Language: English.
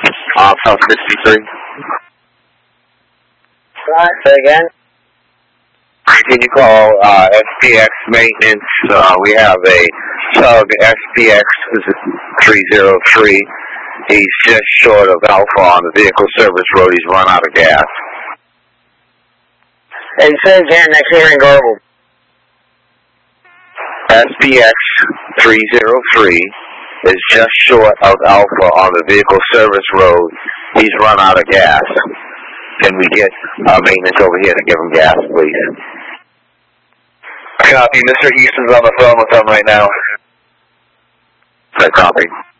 South 63. Say again? Can you call SPX maintenance? We have a Tug SPX 303. He's just short of Alpha on the vehicle service road. He's run out of gas. Hey, say again, next hearing garbled. SPX 303 is just short of Alpha on the vehicle service road. He's run out of gas. Can we get maintenance over here to give him gas, please? Copy. Mr. Easton's on the phone with them right now. Copy.